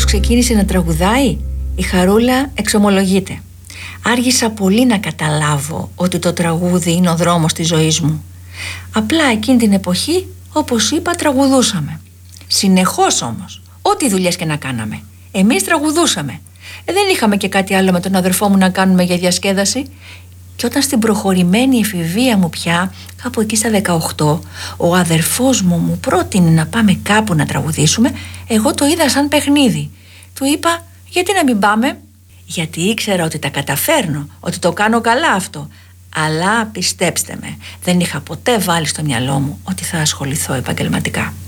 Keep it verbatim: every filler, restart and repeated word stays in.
ξεκίνησε να τραγουδάει, η Χαρούλα εξομολογείται. Άργησα πολύ να καταλάβω ότι το τραγούδι είναι ο δρόμος της ζωής μου. Απλά εκείνη την εποχή, όπως είπα, τραγουδούσαμε. Συνεχώς όμως, ό,τι δουλειές και να κάναμε, εμείς τραγουδούσαμε. Ε, δεν είχαμε και κάτι άλλο με τον αδερφό μου να κάνουμε για διασκέδαση. Και όταν στην προχωρημένη εφηβεία μου πια, κάπου εκεί στα δεκαοκτώ, ο αδερφός μου μου πρότεινε να πάμε κάπου να τραγουδήσουμε, εγώ το είδα σαν παιχνίδι. Του είπα, γιατί να μην πάμε? Γιατί ήξερα ότι τα καταφέρνω, ότι το κάνω καλά αυτό. Αλλά πιστέψτε με, δεν είχα ποτέ βάλει στο μυαλό μου ότι θα ασχοληθώ επαγγελματικά.